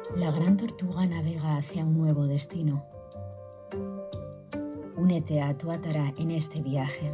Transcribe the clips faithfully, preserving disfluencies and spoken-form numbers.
La gran tortuga navega hacia un nuevo destino. Únete a Tuatara en este viaje.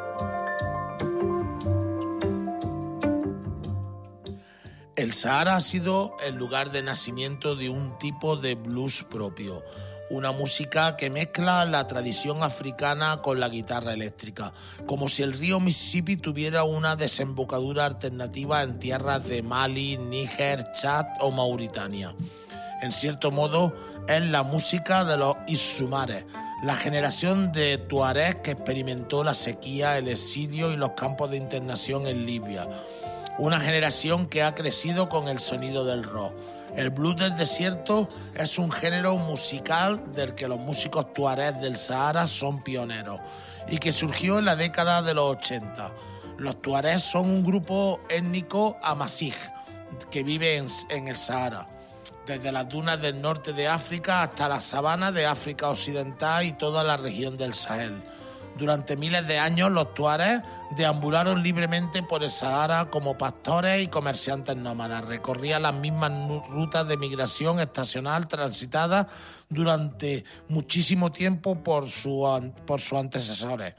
El Sahara ha sido el lugar de nacimiento de un tipo de blues propio, una música que mezcla la tradición africana con la guitarra eléctrica, como si el río Mississippi tuviera una desembocadura alternativa en tierras de Mali, Níger, Chad o Mauritania. En cierto modo, es la música de los Isumares, la generación de tuareg que experimentó la sequía, el exilio y los campos de internación en Libia. Una generación que ha crecido con el sonido del rock. El blues del desierto es un género musical del que los músicos tuareg del Sahara son pioneros y que surgió en la década de los ochenta. Los tuaregs son un grupo étnico amazigh que vive en, en el Sahara, desde las dunas del norte de África hasta las sabanas de África Occidental y toda la región del Sahel. Durante miles de años los tuaregs deambularon libremente por el Sahara como pastores y comerciantes nómadas. Recorrían las mismas rutas de migración estacional transitadas durante muchísimo tiempo por, su, por sus antecesores.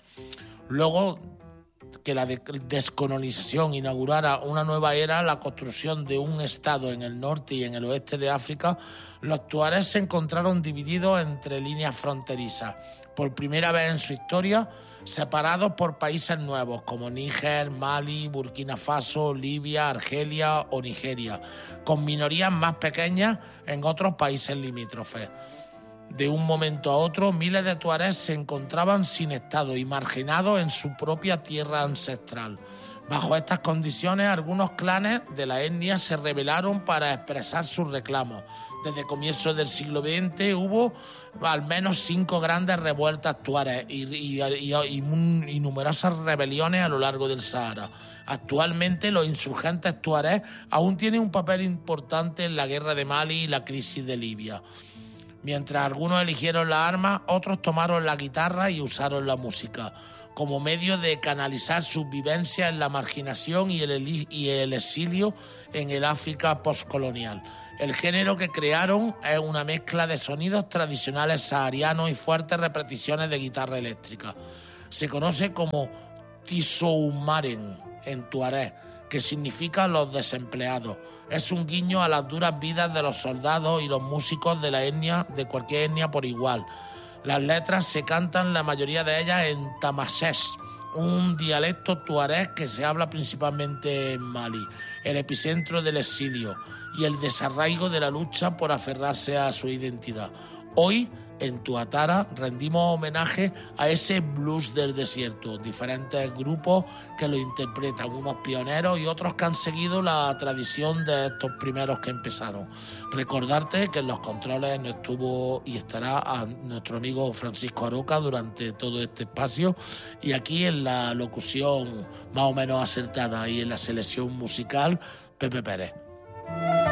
Luego que la descolonización inaugurara una nueva era, la construcción de un estado en el norte y en el oeste de África, los tuaregs se encontraron divididos entre líneas fronterizas. Por primera vez en su historia, separados por países nuevos como Níger, Mali, Burkina Faso, Libia, Argelia o Nigeria, con minorías más pequeñas en otros países limítrofes. De un momento a otro, miles de tuaregs se encontraban sin estado y marginados en su propia tierra ancestral. Bajo estas condiciones, algunos clanes de la etnia se rebelaron para expresar sus reclamos. Desde comienzos del siglo veinte hubo al menos cinco grandes revueltas tuaregs y, y, y, y, y numerosas rebeliones a lo largo del Sahara. Actualmente los insurgentes tuaregs aún tienen un papel importante en la guerra de Mali y la crisis de Libia. Mientras algunos eligieron las armas, otros tomaron la guitarra y usaron la música como medio de canalizar sus vivencias en la marginación y el, y el exilio en el África postcolonial. El género que crearon es una mezcla de sonidos tradicionales saharianos y fuertes repeticiones de guitarra eléctrica. Se conoce como Tisoumaren en tuareg, que significa los desempleados. Es un guiño a las duras vidas de los soldados y los músicos de la etnia, de cualquier etnia por igual. Las letras se cantan, la mayoría de ellas, en tamasesh, un dialecto tuareg que se habla principalmente en Mali, el epicentro del exilio y el desarraigo de la lucha por aferrarse a su identidad. Hoy, en Tuatara, rendimos homenaje a ese blues del desierto, diferentes grupos que lo interpretan, unos pioneros y otros que han seguido la tradición de estos primeros que empezaron. Recordarte que en los controles no estuvo y estará a nuestro amigo Francisco Aroca durante todo este espacio, y aquí en la locución más o menos acertada y en la selección musical, Pepe Pérez.